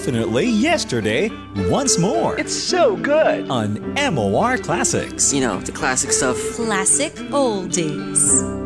definitely yesterday once more It's so good. on MOR Classics. You know, the classic stuff. Classic oldies.